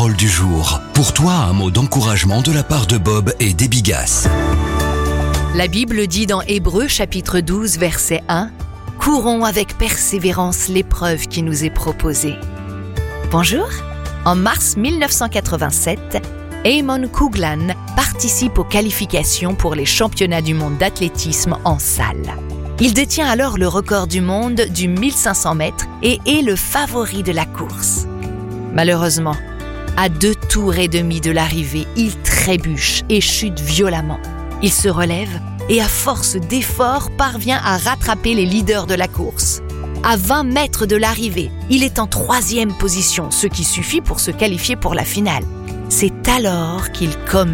parole du jour. Pour toi, un mot d'encouragement de la part de Bob et d'Ebigas. La Bible dit dans Hébreux chapitre 12 verset 1 « Courons avec persévérance l'épreuve qui nous est proposée ». Bonjour. En mars 1987, Eamon Coughlin participe aux qualifications pour les championnats du monde d'athlétisme en salle. Il détient alors le record du monde du 1500 mètres et est le favori de la course. Malheureusement, à 2 tours et demi de l'arrivée, il trébuche et chute violemment. Il se relève et à force d'efforts parvient à rattraper les leaders de la course. À 20 mètres de l'arrivée, il est en 3e position, ce qui suffit pour se qualifier pour la finale. C'est alors qu'il commet